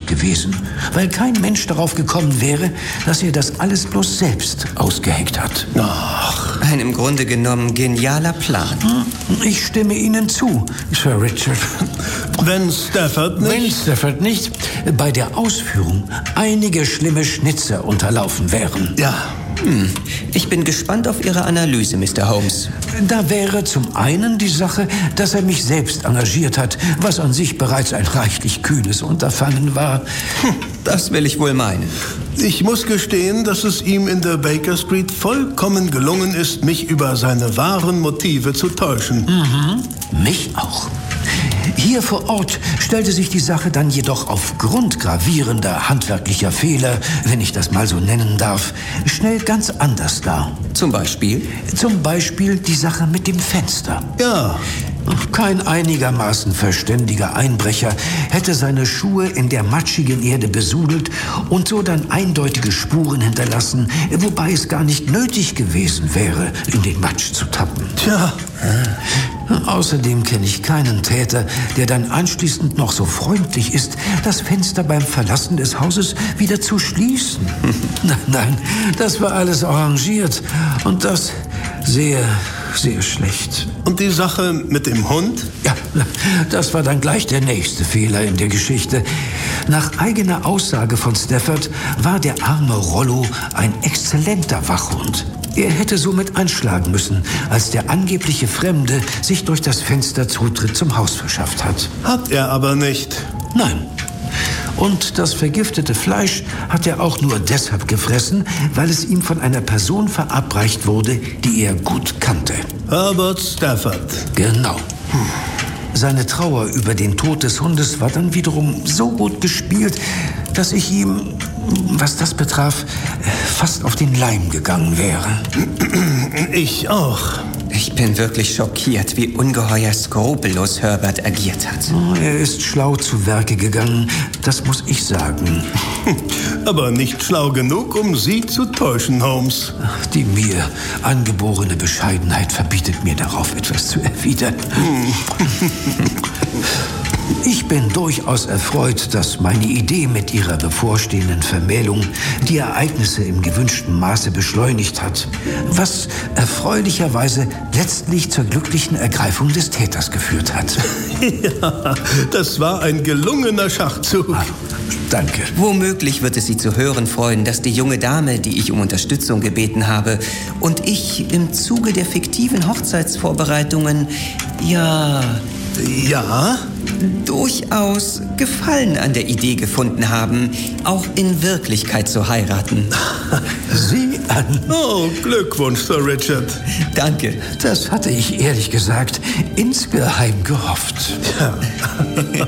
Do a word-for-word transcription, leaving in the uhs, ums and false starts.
gewesen, weil kein Mensch darauf gekommen wäre, dass er das alles bloß selbst ausgeheckt hat. Ach, ein im Grunde genommen genialer Plan. Ich stimme Ihnen zu, Sir Richard. wenn Stafford nicht... Wenn Stafford nicht bei der Ausführung einige schlimme Schnitzer unterlaufen wären. Ja. Hm. Ich bin gespannt auf Ihre Analyse, Mister Holmes. Da wäre zum einen die Sache, dass er mich selbst engagiert hat, was an sich bereits ein reichlich kühnes Unterfangen war. Hm, das will ich wohl meinen. Ich muss gestehen, dass es ihm in der Baker Street vollkommen gelungen ist, mich über seine wahren Motive zu täuschen. Mhm. Mich auch. Hier vor Ort stellte sich die Sache dann jedoch aufgrund gravierender handwerklicher Fehler, wenn ich das mal so nennen darf, schnell ganz anders dar. Zum Beispiel? Zum Beispiel die Sache mit dem Fenster. Ja. Kein einigermaßen verständiger Einbrecher hätte seine Schuhe in der matschigen Erde besudelt und so dann eindeutige Spuren hinterlassen, wobei es gar nicht nötig gewesen wäre, in den Matsch zu tappen. Tja. Außerdem kenne ich keinen Täter, der dann anschließend noch so freundlich ist, das Fenster beim Verlassen des Hauses wieder zu schließen. Nein, nein, das war alles arrangiert und das sehr, sehr schlecht. Und die Sache mit dem Hund? Ja, das war dann gleich der nächste Fehler in der Geschichte. Nach eigener Aussage von Stafford war der arme Rollo ein exzellenter Wachhund. Er hätte somit anschlagen müssen, als der angebliche Fremde sich durch das Fenster Zutritt zum Haus verschafft hat. Hat er aber nicht. Nein. Und das vergiftete Fleisch hat er auch nur deshalb gefressen, weil es ihm von einer Person verabreicht wurde, die er gut kannte. Herbert Stafford. Genau. Hm. Seine Trauer über den Tod des Hundes war dann wiederum so gut gespielt, dass ich ihm, was das betraf, fast auf den Leim gegangen wäre. Ich auch. Ich bin wirklich schockiert, wie ungeheuer skrupellos Herbert agiert hat. Oh, er ist schlau zu Werke gegangen, das muss ich sagen. Aber nicht schlau genug, um Sie zu täuschen, Holmes. Die mir angeborene Bescheidenheit verbietet mir darauf, etwas zu erwidern. Ich bin durchaus erfreut, dass meine Idee mit ihrer bevorstehenden Vermählung die Ereignisse im gewünschten Maße beschleunigt hat, was erfreulicherweise letztlich zur glücklichen Ergreifung des Täters geführt hat. Ja, das war ein gelungener Schachzug. Ah, danke. Womöglich wird es Sie zu hören freuen, dass die junge Dame, die ich um Unterstützung gebeten habe, und ich im Zuge der fiktiven Hochzeitsvorbereitungen, ja... Ja? durchaus Gefallen an der Idee gefunden haben, auch in Wirklichkeit zu heiraten. Sieh an. Oh, Glückwunsch, Sir Richard. Danke. Das hatte ich ehrlich gesagt insgeheim gehofft. Ja.